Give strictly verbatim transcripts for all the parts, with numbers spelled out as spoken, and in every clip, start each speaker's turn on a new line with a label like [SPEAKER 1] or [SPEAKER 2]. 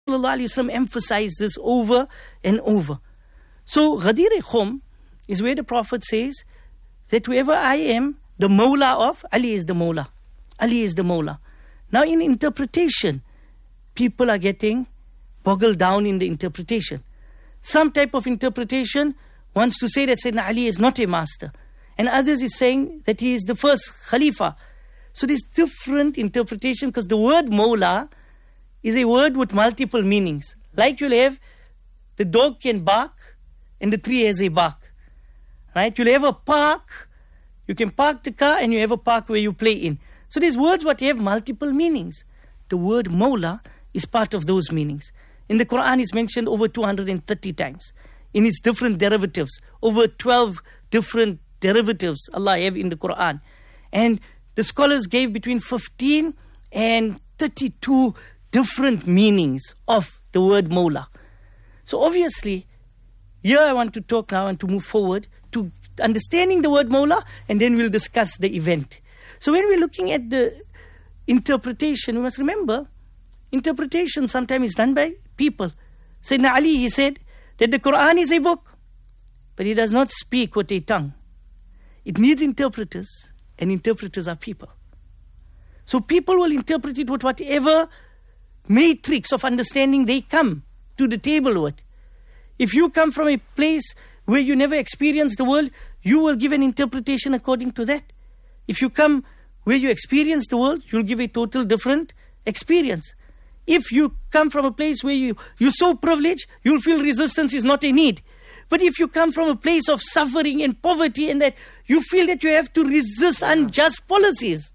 [SPEAKER 1] ﷺ emphasized this over and over. So, Ghadir Khum is where the Prophet says that whoever I am, the Mawla of, Ali is the Mawla. Ali is the Mawla. Now, in interpretation, people are getting boggled down in the interpretation. Some type of interpretation wants to say that Sayyidina Ali is not a master. And others is saying that he is the first Khalifa. So there's different interpretation because the word Mawla is a word with multiple meanings. Like you'll have, the dog can bark and the tree has a bark. Right? You'll have a park, you can park the car and you have a park where you play in. So these words what have multiple meanings. The word Mawla is part of those meanings. In the Quran it's mentioned over two hundred thirty times. In its different derivatives. Over twelve different derivatives Allah have in the Quran. And the scholars gave between fifteen and thirty-two different meanings of the word Mawla. So obviously, here I want to talk now and to move forward to understanding the word Mawla, and then we'll discuss the event. So when we're looking at the interpretation, we must remember, interpretation sometimes is done by people. Sayyidina Ali, he said that the Quran is a book, but he does not speak with a tongue. It needs interpreters, and interpreters are people. So people will interpret it with whatever matrix of understanding they come to the table with. If you come from a place where you never experienced the world, you will give an interpretation according to that. If you come where you experience the world, you'll give a total different experience. If you come from a place where you, you're so privileged, you'll feel resistance is not a need. But if you come from a place of suffering and poverty and that you feel that you have to resist unjust policies,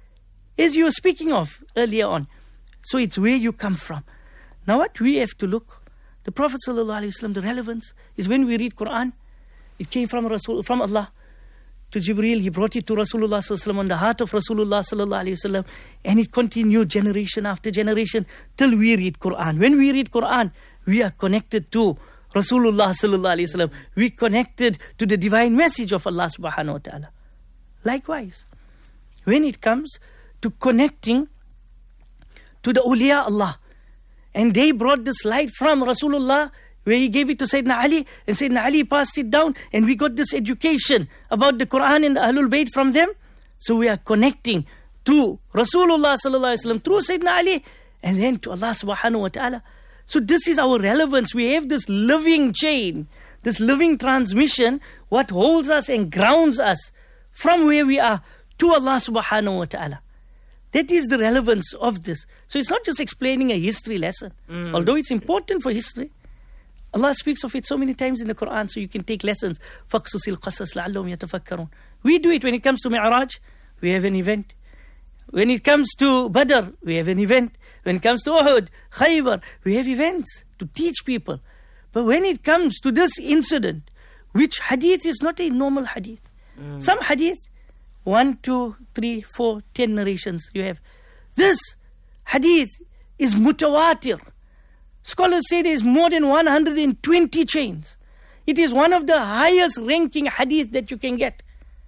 [SPEAKER 1] as you were speaking of earlier on. So it's where you come from. Now what we have to look, the Prophet ﷺ, the relevance is when we read Quran, it came from Rasul, from Allah to Jibreel. He brought it to Rasulullah ﷺ on the heart of Rasulullah ﷺ, and it continued generation after generation till we read Quran. When we read Quran, we are connected to Rasulullah ﷺ. We connected to the divine message of Allah subhanahu wa ta'ala. Likewise, when it comes to connecting to the awliya Allah, and they brought this light from Rasulullah, where he gave it to Sayyidina Ali, and Sayyidina Ali passed it down, and we got this education about the Quran and the Ahlul Bayt from them. So we are connecting to Rasulullah sallallahu alaihi wasallam through Sayyidina Ali, and then to Allah subhanahu wa ta'ala. So this is our relevance. We have this living chain, this living transmission, what holds us and grounds us from where we are to Allah subhanahu wa ta'ala. That is the relevance of this. So it's not just explaining a history lesson. Mm. Although it's important for history. Allah speaks of it so many times in the Quran, so you can take lessons. فَقْصُصِ الْقَصَصِ لَعَلَّهُمْ يَتَفَكَّرُونَ. We do it when it comes to Mi'raj, we have an event. When it comes to Badr, we have an event. When it comes to Uhud, Khaybar, we have events to teach people. But when it comes to this incident, which hadith is not a normal hadith. Mm. Some hadith, one, two, three, four, ten narrations you have. This hadith is mutawatir. Scholars say there is more than one hundred twenty chains. It is one of the highest ranking hadith that you can get.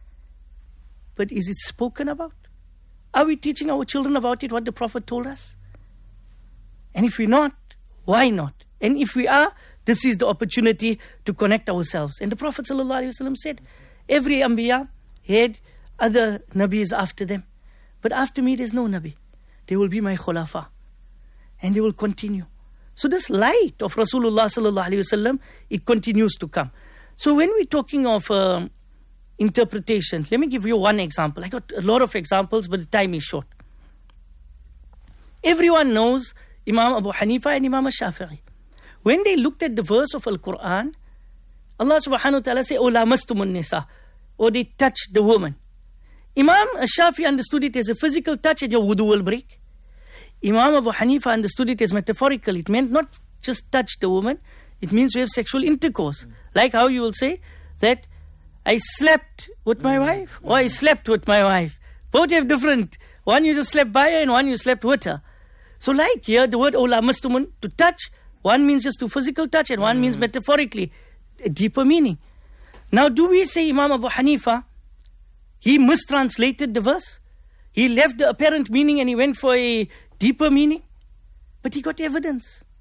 [SPEAKER 1] But is it spoken about? Are we teaching our children about it, what the Prophet told us? And if we're not, why not? And if we are, this is the opportunity to connect ourselves. And the Prophet ﷺ said, every Anbiya had other Nabis after them. But after me, there's no Nabi. They will be my khulafa. And they will continue. So this light of Rasulullah ﷺ, it continues to come. So when we're talking of um, interpretation, let me give you one example. I got a lot of examples, but the time is short. Everyone knows Imam Abu Hanifa and Imam Shafi'i. When they looked at the verse of Al-Quran, Allah subhanahu wa ta'ala said, "O lamastumun nisa," or they touched the woman. Imam Shafi'i understood it as a physical touch and your wudu will break. Imam Abu Hanifa understood it as metaphorical. It meant not just touch the woman, it means we have sexual intercourse. Mm. Like how you will say that I slept with my mm. wife, or I slept with my wife. Both have different. One you just slept by her and one you slept with her. So like here, the word ola mustumun, to touch, one means just to physical touch and one mm. means metaphorically, a deeper meaning. Now do we say Imam Abu Hanifa, he mistranslated the verse? He left the apparent meaning and he went for a deeper meaning? But he got evidence.